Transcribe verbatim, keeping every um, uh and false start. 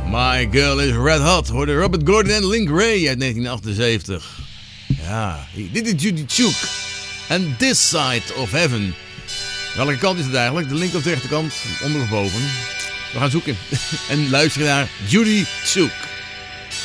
My Girl is Red Hot, hoorde Robert Gordon en Link Ray uit negentien achtenzeventig. Ja, dit is Judy Chook. En This Side of Heaven. Welke kant is het eigenlijk? De linker of de rechterkant? Onder of boven? We gaan zoeken. En luisteren naar Judy Chook.